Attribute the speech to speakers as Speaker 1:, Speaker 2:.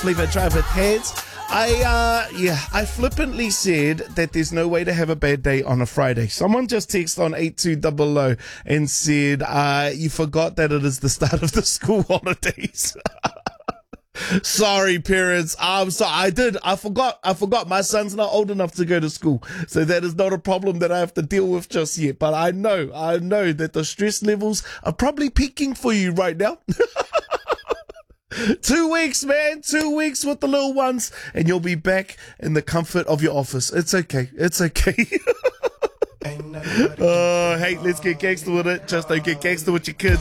Speaker 1: Flavor Drive with Heads. I flippantly said that there's no way to have a bad day on a Friday. Someone just texted on 8200 and said, you forgot that it is the start of the school holidays. Sorry, parents. I'm sorry. I forgot. My son's not old enough to go to school. So that is not a problem that I have to deal with just yet. But I know that the stress levels are probably peaking for you right now. 2 weeks, man. 2 weeks with the little ones, and you'll be back in the comfort of your office. It's okay. Oh, hey, let's get gangster with it. Just don't get gangster with your kids.